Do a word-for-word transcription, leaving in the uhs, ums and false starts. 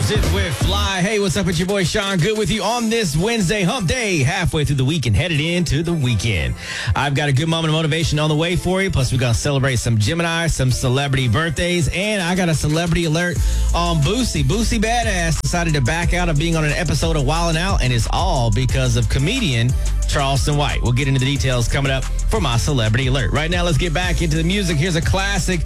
Closed it with Fly. Hey, what's up with your boy Sean Good with you on this Wednesday hump day, halfway through the week and headed into the weekend. I've got a good moment of motivation on the way for you. Plus, we're going to celebrate some Gemini, some celebrity birthdays, and I got a celebrity alert on Boosie. Boosie Badass decided to back out of being on an episode of Wildin' Out, and it's all because of comedian Charleston White. We'll get into the details coming up for my celebrity alert. Right now, let's get back into the music. Here's a classic